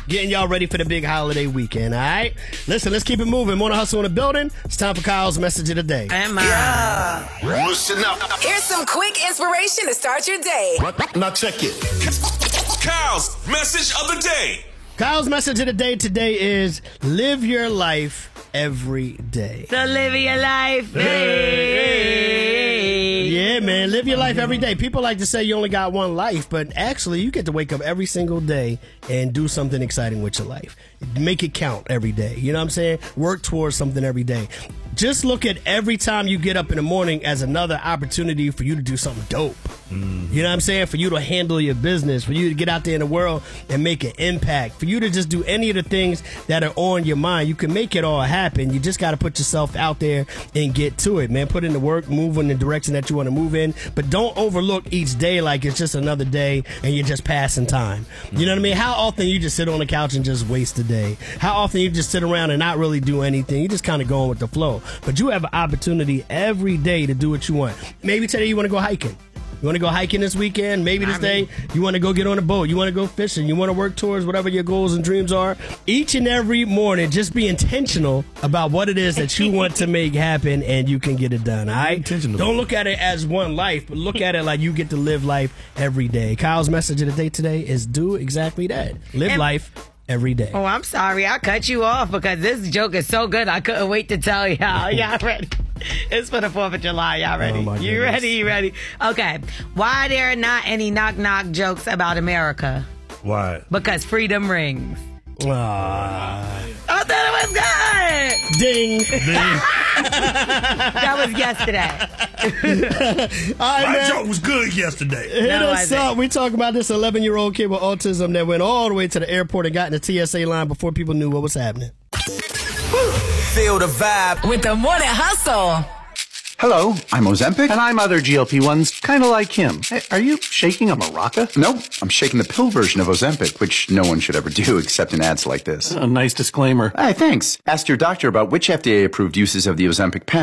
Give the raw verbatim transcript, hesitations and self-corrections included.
Getting y'all ready for the big holiday weekend, all right? Listen, let's keep it moving. More Hustle in the building. It's time for Kyle's message of the day. Am I? Yeah. Listen up. Here's some quick inspiration to start your day. Now check it. Kyle's message of the day. Kyle's message of the day today is live your life every day. So live your life. Hey. Yeah, man. Live your life every day. People like to say you only got one life, but actually you get to wake up every single day and do something exciting with your life. Make it count every day. You know what I'm saying? Work towards something every day. Just look at every time you get up in the morning as another opportunity for you to do something dope. Mm. You know what I'm saying? For you to handle your business, for you to get out there in the world and make an impact, for you to just do any of the things that are on your mind. You can make it all happen. You just got to put yourself out there and get to it, man. Put in the work, move in the direction that you want to move in, but don't overlook each day like it's just another day and you're just passing time. You know what I mean? How often you just sit on the couch and just waste a day? How often you just sit around and not really do anything? You just kind of going with the flow. But you have an opportunity every day to do what you want. Maybe today you want to go hiking. You want to go hiking this weekend? Maybe this day you want to go get on a boat. You want to go fishing. You want to work towards whatever your goals and dreams are. Each and every morning, just be intentional about what it is that you want to make happen, and you can get it done, all right? Don't look at it as one life, but look at it like you get to live life every day. Kyle's message of the day today is do exactly that. Live and- life every day. Oh, I'm sorry. I cut you off because this joke is so good. I couldn't wait to tell y'all. Y'all ready? It's for the fourth of July. Y'all ready? Oh you ready? You ready? Okay. Why there are not any knock-knock jokes about America? Why? Because freedom rings. Aww. I thought it was good. Ding. Ding. That was yesterday. All right, My man. joke was good yesterday. Hit No, us up. We talk about this eleven-year-old kid with autism that went all the way to the airport and got in the T S A line before people knew what was happening. Feel the vibe. With the Morning Hustle. Hello, I'm Ozempic, and I'm other G L P ones, kind of like him. Hey, are you shaking a maraca? Nope, I'm shaking the pill version of Ozempic, which no one should ever do except in ads like this. A nice disclaimer. Hey, thanks. Asked your doctor about which F D A-approved uses of the Ozempic pen.